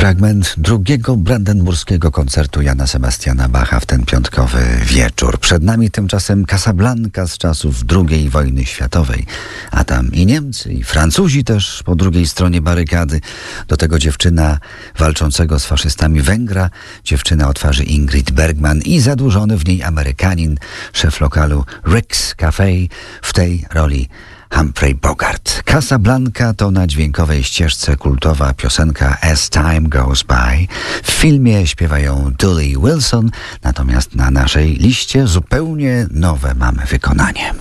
Fragment drugiego brandenburskiego koncertu Jana Sebastiana Bacha w ten piątkowy wieczór. Przed nami tymczasem Casablanca z czasów II wojny światowej. A tam i Niemcy, i Francuzi też po drugiej stronie barykady. Do tego dziewczyna walczącego z faszystami Węgra, dziewczyna o twarzy Ingrid Bergman i zadłużony w niej Amerykanin, szef lokalu Rick's Cafe, w tej roli Humphrey Bogart. Casablanca to na dźwiękowej ścieżce kultowa piosenka As Time Goes By. W filmie śpiewają Dooley Wilson, natomiast na naszej liście zupełnie nowe mamy wykonanie.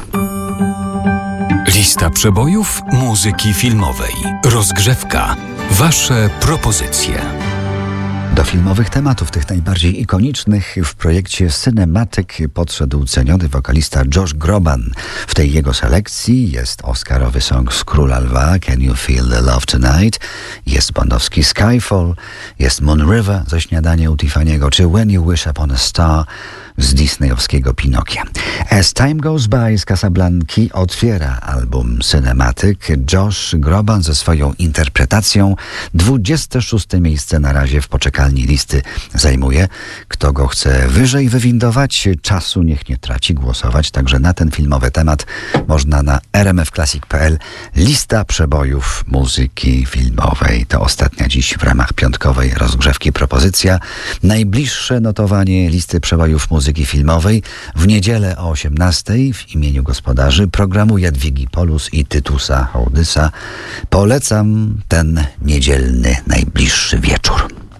Lista przebojów muzyki filmowej. Rozgrzewka. Wasze propozycje. Do filmowych tematów, tych najbardziej ikonicznych, w projekcie Cinematic podszedł ceniony wokalista Josh Groban. W tej jego selekcji jest oscarowy song z Króla Lwa, Can You Feel the Love Tonight, jest bondowski Skyfall, jest Moon River ze Śniadania u Tiffany'ego, czy When You Wish Upon a Star z disneyowskiego Pinokia. As Time Goes By z Casablanki otwiera album Cinematic. Josh Groban ze swoją interpretacją 26. miejsce na razie w poczekalni listy zajmuje. Kto go chce wyżej wywindować, czasu niech nie traci głosować. Także na ten filmowy temat można na rmfclassic.pl. Lista przebojów muzyki filmowej. To ostatnia dziś w ramach piątkowej rozgrzewki propozycja. Najbliższe notowanie listy przebojów muzyki filmowej w niedzielę o 18:00 w imieniu gospodarzy programu Jadwigi Polus i Tytusa Hołdysa. Polecam ten niedzielny najbliższy wieczór.